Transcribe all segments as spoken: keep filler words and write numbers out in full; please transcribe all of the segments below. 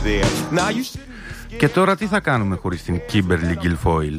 Και τώρα τι θα κάνουμε χωρίς την Κίμπερλι Γκιλφόιλ?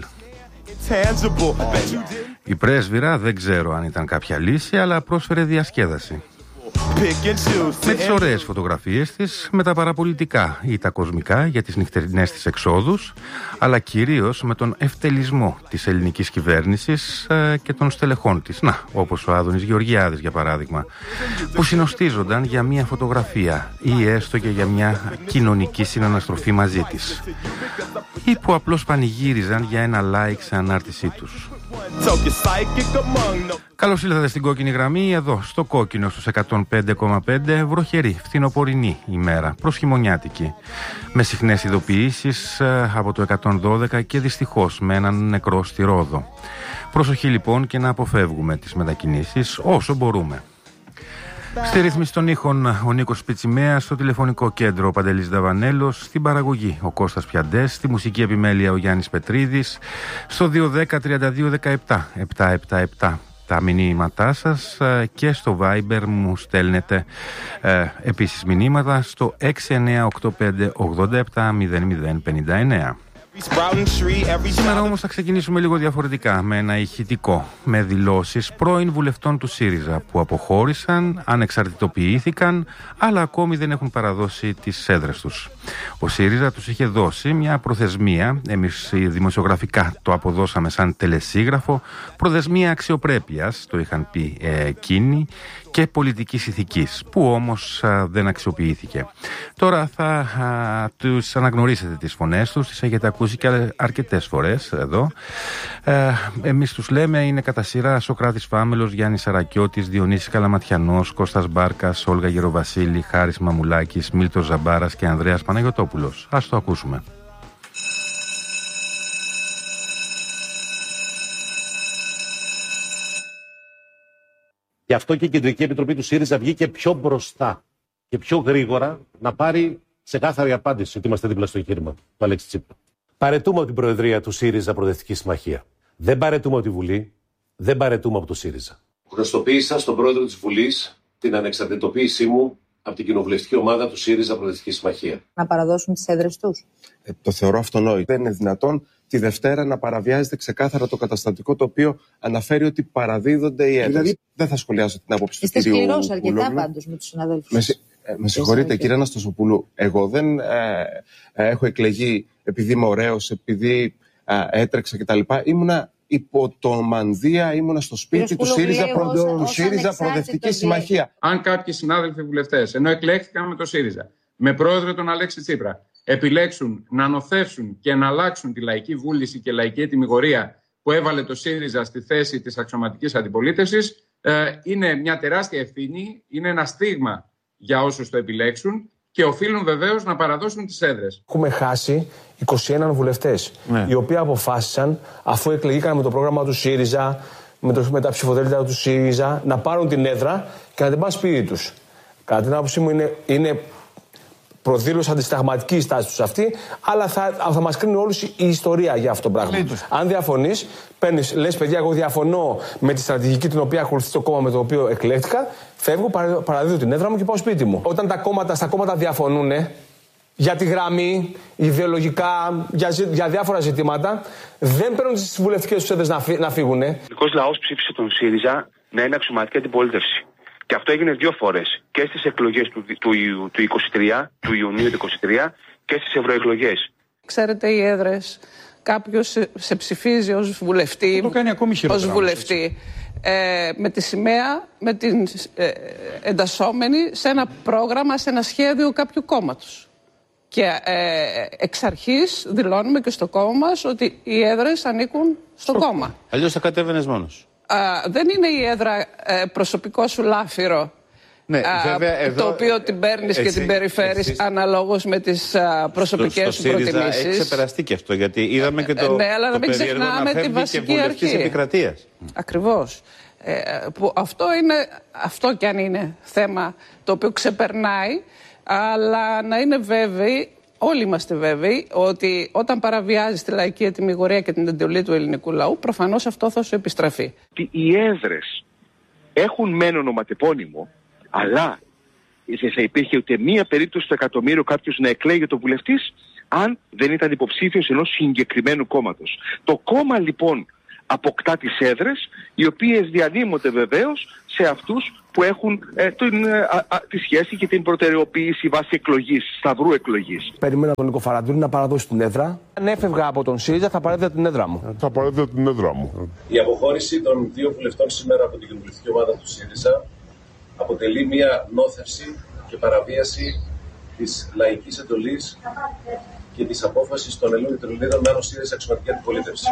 Η πρέσβυρα δεν ξέρω αν ήταν κάποια λύση, αλλά πρόσφερε διασκέδαση. Με τις ωραίες φωτογραφίες της, με τα παραπολιτικά ή τα κοσμικά για τις νυχτερινές της εξόδους, αλλά κυρίως με τον ευτελισμό της ελληνικής κυβέρνησης ε, και των στελεχών της. Να, όπως ο Άδωνης Γεωργιάδης για παράδειγμα, που συνοστίζονταν για μια φωτογραφία ή έστω και για μια κοινωνική συναναστροφή μαζί της, ή που απλώς πανηγύριζαν για ένα like σε ανάρτησή τους. Καλώς ήλθατε στην κόκκινη γραμμή, εδώ στο κόκκινο στους εκατόν πέντε κόμμα πέντε, βροχερή, φθινοπορεινή ημέρα, προσχειμωνιάτικη, με συχνές ειδοποιήσεις από το εκατόν δώδεκα και δυστυχώς με έναν νεκρό στη Ρόδο. Προσοχή λοιπόν και να αποφεύγουμε τις μετακινήσεις όσο μπορούμε. Στη ρύθμιση των ήχων ο Νίκος Σπιτσιμέας, στο τηλεφωνικό κέντρο ο Παντελής Δαβανέλος, στην παραγωγή ο Κώστας Πιαντές, στη μουσική επιμέλεια ο Γιάννης Πετρίδης, στο δύο δέκα τριάντα δύο δεκαεπτά επτακόσια εβδομήντα επτά τα μηνύματά σας και στο Viber μου στέλνετε ε, επίσης μηνύματα στο έξι εννιά οκτώ πέντε ογδόντα επτά μηδέν μηδέν πενήντα εννέα. Σήμερα όμως θα ξεκινήσουμε λίγο διαφορετικά, με ένα ηχητικό, με δηλώσεις πρώην βουλευτών του ΣΥΡΙΖΑ που αποχώρησαν, ανεξαρτητοποιήθηκαν, αλλά ακόμη δεν έχουν παραδώσει τις έδρες τους. Ο ΣΥΡΙΖΑ τους είχε δώσει μια προθεσμία, εμείς δημοσιογραφικά το αποδώσαμε σαν τελεσίγραφο, προθεσμία αξιοπρέπειας, το είχαν πει ε, εκείνοι, και πολιτικής ηθικής, που όμως α, δεν αξιοποιήθηκε. Τώρα θα α, τους αναγνωρίσετε τις φωνές τους, τις έχετε ακούσει και αρκετές φορές εδώ. Ε, εμείς τους λέμε, είναι κατά σειρά Σωκράτης Φάμελος, Γιάννης Σαρακιώτης, Διονύσης Καλαματιανός, Κώστας Μπάρκας, Όλγα Γεροβασίλη, Χάρης Μαμουλάκης, Μίλτος Ζαμπάρας και Ανδρέας Παναγιωτόπουλος. Ας το ακούσουμε. Γι' αυτό και η Κεντρική Επιτροπή του ΣΥΡΙΖΑ βγήκε πιο μπροστά και πιο γρήγορα να πάρει ξεκάθαρη απάντηση ότι είμαστε δίπλα στο εγχείρημα του Αλέξη Τσίπρα. Παρετούμε από την Προεδρία του ΣΥΡΙΖΑ Προοδευτική Συμμαχία. Δεν παρετούμε από τη Βουλή, δεν παρετούμε από το ΣΥΡΙΖΑ. Γνωστοποίησα στον πρόεδρο της Βουλής την ανεξαρτητοποίησή μου από την κοινοβουλευτική ομάδα του ΣΥΡΙΖΑ Προοδευτική Συμμαχία. Να παραδώσουν τις έδρες τους. Ε, το θεωρώ αυτονόητο. Δεν είναι δυνατόν τη Δευτέρα να παραβιάζεται ξεκάθαρα το καταστατικό το οποίο αναφέρει ότι παραδίδονται οι έδρες. Δηλαδή δεν θα σχολιάσω την άποψη του κυρίου Πουλόγλου. Είστε σκληρός αρκετά πάντως με τους συναδέλφους. Με, ε, με συγχωρείτε κύριε Αναστασοπούλου, εγώ δεν ε, ε, έχω εκλεγεί επειδή είμαι ωραίος, επειδή ε, έτρεξα κτλ. Ήμουνα υπό το μανδύα, ήμουνα στο σπίτι του ΣΥΡΙΖΑ, προ, του ΣΥΡΙΖΑ Προοδευτική Συμμαχία. Αν κάποιοι συνάδελφοι βουλευτές, ενώ εκλέχθηκαν με το ΣΥΡΙΖΑ, με πρόεδρο τον Αλέξη Τσίπρα, επιλέξουν να νοθεύσουν και να αλλάξουν τη λαϊκή βούληση και λαϊκή ετυμηγορία που έβαλε το ΣΥΡΙΖΑ στη θέση της αξιωματικής αντιπολίτευσης, ε, είναι μια τεράστια ευθύνη, είναι ένα στίγμα για όσους το επιλέξουν και οφείλουν βεβαίως να παραδώσουν τις έδρες. Έχουμε χάσει είκοσι ένα βουλευτές, ναι, οι οποίοι αποφάσισαν, αφού εκλεγήκαν με το πρόγραμμα του ΣΥΡΙΖΑ, με, το, με τα ψηφοδέλτια του ΣΥΡΙΖΑ, να πάρουν την έδρα και να την πάνε σπίτι τους. Κατά την άποψή μου είναι, είναι προδήλωση αντισταγματική η στάση τους αυτή, αλλά θα, θα μας κρίνει όλους η ιστορία για αυτό το πράγμα. Λίτως. Αν διαφωνείς, παίρνεις, λες παιδιά, εγώ διαφωνώ με τη στρατηγική την οποία ακολουθεί το κόμμα με το οποίο εκλέχτηκα, φεύγω, παραδίδω την έδρα μου και πάω σπίτι μου. Όταν τα κόμματα, στα κόμματα διαφωνούν για τη γραμμή, ιδεολογικά, για, για διάφορα ζητήματα, δεν παίρνουν τις βουλευτικές τους έδρες να, φύ, να φύγουν. Ο ελληνικός λαός ψήφισε τον ΣΥΡΙΖΑ να είναι αξιωματική αντιπολίτευση. Και αυτό έγινε δύο φορές. Και στις εκλογές του, του, του, του, είκοσι τρία, του Ιουνίου του είκοσι τρία και στις ευρωεκλογές. Ξέρετε, οι έδρες, κάποιος σε, σε ψηφίζει ως βουλευτή, το κάνει ακόμη ως βουλευτή ε, με τη σημαία, με την ε, εντασσόμενη σε ένα πρόγραμμα, σε ένα σχέδιο κάποιου κόμματος. Και ε, εξ αρχής δηλώνουμε και στο κόμμα μας ότι οι έδρες ανήκουν στο, στο κόμμα. Αλλιώς θα κατέβαινες μόνος. Α, δεν είναι η έδρα ε, προσωπικό σου λάφυρο, ναι, α, βέβαια, εδώ, το οποίο την παίρνεις και την περιφέρεις εσείς, αναλόγως με τις α, προσωπικές σου προτιμήσεις. Έχει ξεπεραστεί και αυτό, γιατί είδαμε και το, ε, ναι, αλλά το να μην ξεχνάμε τη βασική αρχή. Επικρατείας. Ακριβώς. Ε, που αυτό, είναι, αυτό κι αν είναι θέμα το οποίο ξεπερνάει, αλλά να είναι βέβαιοι, όλοι είμαστε βέβαιοι, ότι όταν παραβιάζεις τη λαϊκή ετυμηγορία και την εντολή του ελληνικού λαού, προφανώς αυτό θα σου επιστραφεί. Οι έδρες έχουν μεν ονοματεπώνυμο, αλλά δεν θα υπήρχε ούτε μία περίπτωση στο εκατομμύριο κάποιος να εκλέγει το βουλευτής αν δεν ήταν υποψήφιος ενός συγκεκριμένου κόμματος. Το κόμμα λοιπόν αποκτά τις έδρες, οι οποίες διανύμονται βεβαίως σε αυτούς που έχουν ε, την, ε, α, α, τη σχέση και την προτεραιοποίηση βάσει εκλογής, σταυρού εκλογής. Περίμενα τον Νίκο Φαραντούρη να παραδώσει την έδρα. Αν έφευγα από τον ΣΥΡΙΖΑ θα παρέδιδα την έδρα μου. Θα παρέδιδα την έδρα μου. Η αποχώρηση των δύο βουλευτών σήμερα από την κοινοβουλευτική ομάδα του ΣΥΡΙΖΑ αποτελεί μια νόθευση και παραβίαση της λαϊκής εντολής και της απόφασης των Ελλήνων και των Ελλήνων με άνω ΣΥΡΙΖΑ αξιωματική αντιπολίτευση.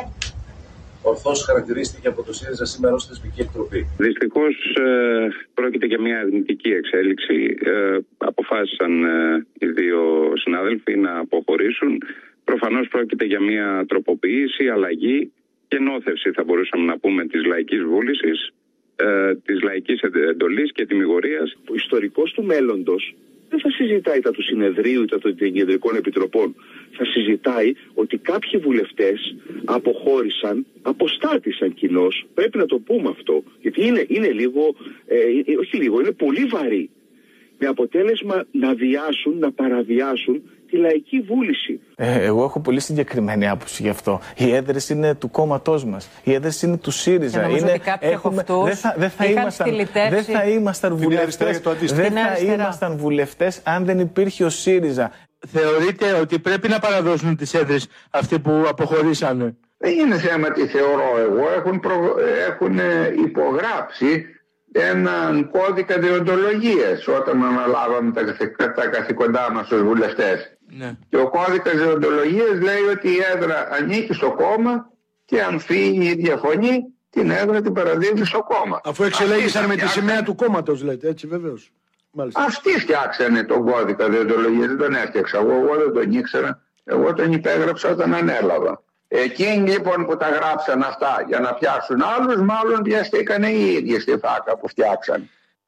Ορθώς χαρακτηρίστηκε από το ΣΥΡΙΖΑ σήμερα ως θεσμική εκτροπή. Δυστυχώς ε, πρόκειται για μια αρνητική εξέλιξη. Ε, αποφάσισαν ε, οι δύο συνάδελφοι να αποχωρήσουν. Προφανώς πρόκειται για μια τροποποίηση, αλλαγή και νόθευση, θα μπορούσαμε να πούμε, της λαϊκής βούλησης, ε, της λαϊκής εντολής και τιμιγορίας. Ο ιστορικός του μέλλοντος δεν θα συζητάει τα του συνεδρίου ή τα των κεντρικών επιτροπών. Θα συζητάει ότι κάποιοι βουλευτές αποχώρησαν, αποστάτησαν κοινώς. Πρέπει να το πούμε αυτό, γιατί είναι, είναι λίγο, ε, όχι λίγο, είναι πολύ βαρύ. Με αποτέλεσμα να βιάσουν, να παραβιάσουν τη λαϊκή βούληση. Ε, εγώ έχω πολύ συγκεκριμένη άποψη γι' αυτό. Οι έδρες είναι του κόμματός μας. Οι έδρες είναι του ΣΥΡΙΖΑ. Είναι, έχουμε, δεν θα, δεν θα ήμασταν, δεν θα ήμασταν βουλευτές, δεν θα ήμασταν βουλευτές αν δεν υπήρχε ο ΣΥΡΙΖΑ. Θεωρείτε ότι πρέπει να παραδώσουν τις έδρες αυτοί που αποχωρήσανε? Δεν είναι θέμα τι θεωρώ εγώ. Έχουν, προ... έχουν υπογράψει έναν κώδικα δεοντολογίας όταν αναλάβαμε τα, τα καθηκοντά μας ως βουλευτές. Ναι. Και ο κώδικας δεοντολογίας λέει ότι η έδρα ανήκει στο κόμμα και αν φύγει η διαφωνεί, την έδρα την παραδίδει στο κόμμα. Αφού εξελέγησαν με τη σημαία του κόμματος, λέτε, έτσι βεβαίως. Μάλιστα. Αυτοί φτιάξανε τον κώδικα δεοντολογίας, δεν τον έφτιαξα εγώ, εγώ δεν τον ήξερα. Εγώ τον υπέγραψα όταν ανέλαβα. Εκείνοι λοιπόν που τα γράψαν αυτά για να πιάσουν άλλους, μάλλον πιαστήκανε οι ίδιοι στη φάκα που φτιάξαν.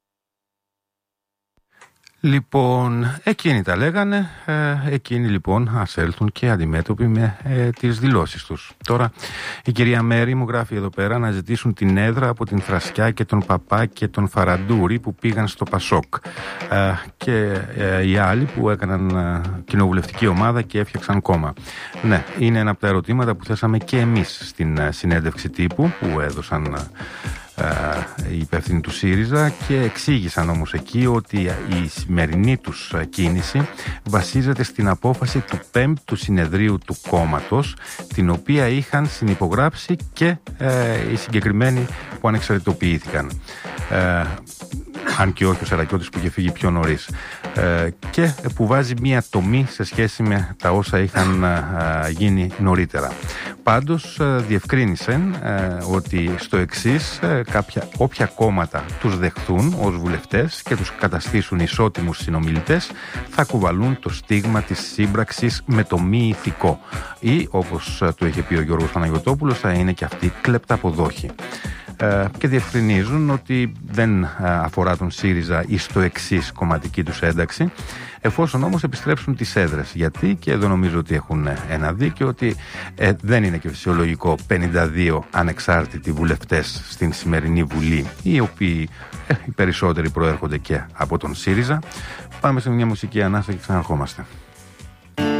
Λοιπόν, εκείνοι τα λέγανε, ε, εκείνοι λοιπόν ας έλθουν και αντιμέτωποι με ε, τις δηλώσεις τους. Τώρα η κυρία Μέρη μου γράφει εδώ πέρα να ζητήσουν την έδρα από την Θρασκιά και τον Παπά και τον Φαραντούρη που πήγαν στο Πασόκ ε, και ε, οι άλλοι που έκαναν ε, κοινοβουλευτική ομάδα και έφτιαξαν κόμμα. Ναι, είναι ένα από τα ερωτήματα που θέσαμε και εμείς στην ε, συνέντευξη τύπου που έδωσαν ε, οι υπεύθυνοι του ΣΥΡΙΖΑ και εξήγησαν όμως εκεί ότι η σημερινή τους κίνηση βασίζεται στην απόφαση του πέμπτου συνεδρίου του κόμματος, την οποία είχαν συνυπογράψει και ε, οι συγκεκριμένοι που ανεξαρτητοποιήθηκαν. Ε, αν και όχι ο Σερακιώτης που είχε φύγει πιο νωρίς, ε, και που βάζει μία τομή σε σχέση με τα όσα είχαν ε, γίνει νωρίτερα. Πάντως ε, διευκρίνησε ε, ότι στο εξής ε, κάποια, όποια κόμματα τους δεχθούν ως βουλευτές και τους καταστήσουν ισότιμους συνομιλητές θα κουβαλούν το στίγμα της σύμπραξης με το μη ηθικό ή, όπως ε, το είχε πει ο Γιώργος Παναγιωτόπουλος, θα είναι και αυτοί κλεπταποδόχοι. Και διευκρινίζουν ότι δεν αφορά τον ΣΥΡΙΖΑ ή στο εξής κομματική τους ένταξη, εφόσον όμως επιστρέψουν τις έδρες. Γιατί, και εδώ νομίζω ότι έχουν ένα δίκιο, ότι ε, δεν είναι και φυσιολογικό πενήντα δύο ανεξάρτητοι βουλευτές στην σημερινή Βουλή, οι οποίοι ε, οι περισσότεροι προέρχονται και από τον ΣΥΡΙΖΑ. Πάμε σε μια μουσική ανάσα και ξαναρχόμαστε.